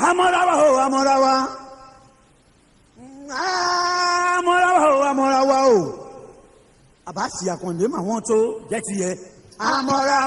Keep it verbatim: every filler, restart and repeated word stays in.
amọ́ra wa o amọ́ra wa amọ́ra wa o amọ́ra wa o àbá sì àkàndé mà wọ́n tó jẹ́ ti yẹ amọ́ra